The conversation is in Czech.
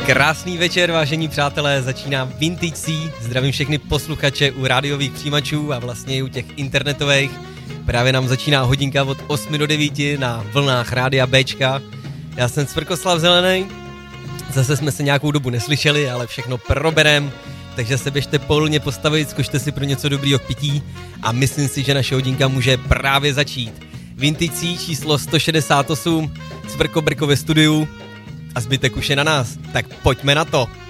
Krásný večer, vážení přátelé, začíná Vintage C. Zdravím všechny posluchače u rádiových přijímačů a vlastně i u těch internetových. Právě nám začíná hodinka od 8 do 9 na vlnách Rádia Bčka. Já jsem Cvrkoslav Zelenej, zase jsme se nějakou dobu neslyšeli, ale všechno proberem, takže se běžte pohodlně postavit, zkušte si pro něco dobrýho k pití a myslím si, že naše hodinka může právě začít. Vintage C číslo 168, Cvrko Brko ve studiu a zbytek už je na nás, tak pojďme na to.